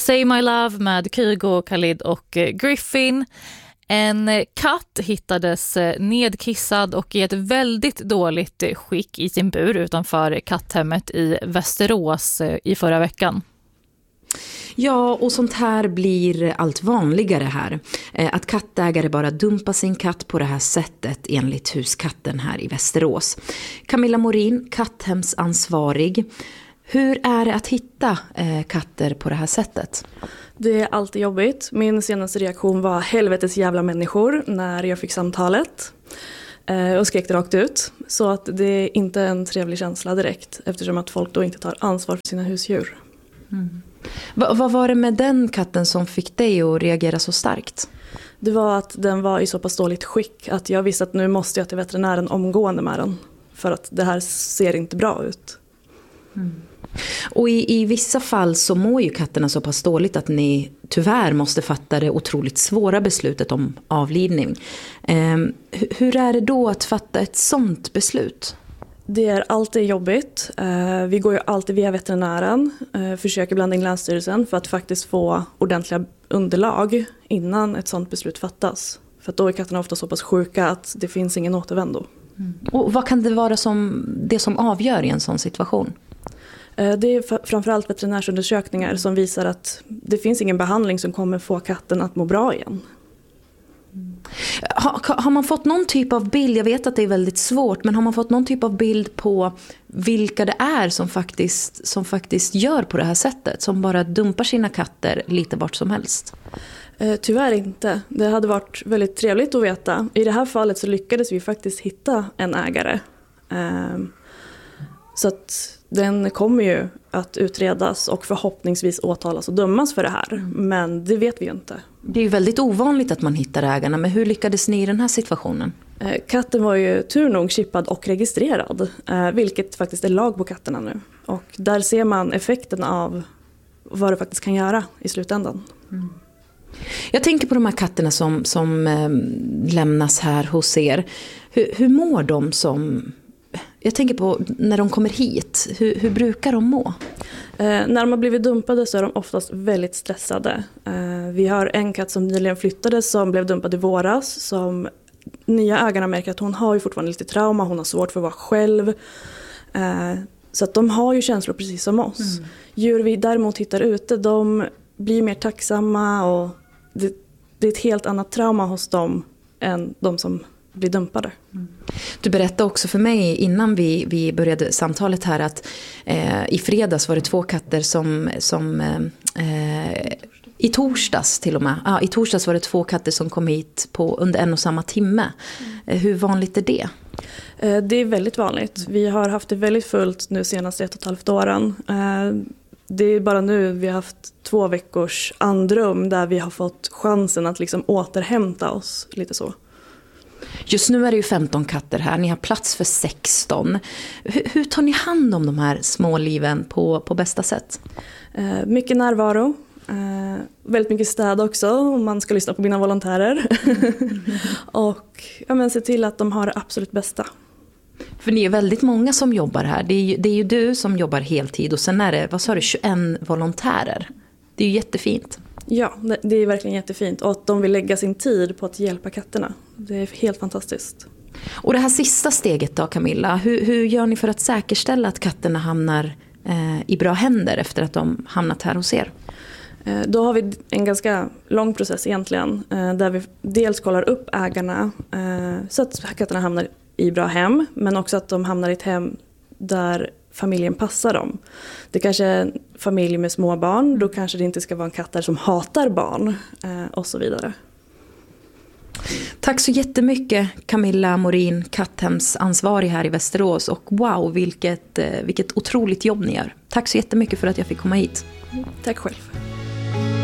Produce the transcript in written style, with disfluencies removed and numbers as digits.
Say My Love med Kygo, Khalid och Griffin. En katt hittades nedkissad och i ett väldigt dåligt skick i sin bur utanför katthemmet i Västerås i förra veckan. Ja, och sånt här blir allt vanligare här. Att kattägare bara dumpar sin katt på det här sättet enligt Huskatten här i Västerås. Camilla Morin, katthemsansvarig. Hur är det att hitta katter på det här sättet? Det är alltid jobbigt. Min senaste reaktion var helvetes jävla människor när jag fick samtalet. Och skrek det rakt ut. Så att det är inte en trevlig känsla direkt. Eftersom att folk då inte tar ansvar för sina husdjur. Mm. Vad var det med den katten som fick dig att reagera så starkt? Det var att den var i så pass dåligt skick att jag visste att nu måste jag till veterinären omgående med den. För att det här ser inte bra ut. Mm. Och i vissa fall så mår ju katterna så pass dåligt att ni tyvärr måste fatta det otroligt svåra beslutet om avlivning. Hur är det då att fatta ett sånt beslut? Det är alltid jobbigt. Vi går ju alltid via veterinären, försöker blanda in Länsstyrelsen för att faktiskt få ordentliga underlag innan ett sånt beslut fattas. För att då är katterna ofta så pass sjuka att det finns ingen återvändo. Mm. Och vad kan det vara det som avgör i en sån situation? Det är framförallt veterinärsundersökningar som visar att det finns ingen behandling som kommer få katten att må bra igen. Har man fått någon typ av bild, jag vet att det är väldigt svårt, men har man fått någon typ av bild på vilka det är som faktiskt gör på det här sättet, som bara dumpar sina katter lite vart som helst? Tyvärr inte. Det hade varit väldigt trevligt att veta. I det här fallet så lyckades vi faktiskt hitta en ägare. Så att den kommer ju att utredas och förhoppningsvis åtalas och dömas för det här. Men det vet vi ju inte. Det är ju väldigt ovanligt att man hittar ägarna, men hur lyckades ni i den här situationen? Katten var ju tur nog chippad och registrerad, vilket faktiskt är lag på katterna nu. Och där ser man effekten av vad det faktiskt kan göra i slutändan. Mm. Jag tänker på de här katterna som lämnas här hos er. Hur mår de som... Jag tänker på när de kommer hit. Hur brukar de må? När de har blivit dumpade så är de oftast väldigt stressade. Vi har en katt som nyligen flyttade som blev dumpad i våras. Som nya ägarna märker att hon har ju fortfarande lite trauma. Hon har svårt för att vara själv. Så att de har ju känslor precis som oss. Mm. Djur vi däremot hittar ute, de blir mer tacksamma. Och det är ett helt annat trauma hos dem än de som blir dumpade. Mm. Du berättade också för mig innan vi började samtalet här att i fredags var det 2 katter som i torsdags till och med. I torsdags var det 2 katter som kom hit under en och samma timme. Hur vanligt är det? Det är väldigt vanligt. Vi har haft det väldigt fullt nu senaste 1,5 åren. Det är bara nu vi har haft 2 veckors andrum där vi har fått chansen att liksom återhämta oss lite så. Just nu är det ju 15 katter här. Ni har plats för 16. Hur tar ni hand om de här små liven på bästa sätt? Mycket närvaro. Väldigt mycket städ också om man ska lyssna på mina volontärer. Och se till att de har det absolut bästa. För ni är väldigt många som jobbar här. Det är ju du som jobbar heltid och sen är det, vad sa du, 21 volontärer. Det är ju jättefint. Ja, det är verkligen jättefint. Och att de vill lägga sin tid på att hjälpa katterna. Det är helt fantastiskt. Och det här sista steget då, Camilla. Hur gör ni för att säkerställa att katterna hamnar i bra händer efter att de hamnat här hos er? Då har vi en ganska lång process egentligen. Där vi dels kollar upp ägarna så att katterna hamnar i bra hem. Men också att de hamnar i ett hem där familjen passar dem. Det kanske är en familj med små barn. Då kanske det inte ska vara en katt där som hatar barn och så vidare. Tack så jättemycket Camilla Morin, katthemsansvarig här i Västerås. Och wow, vilket otroligt jobb ni gör. Tack så jättemycket för att jag fick komma hit. Tack själv.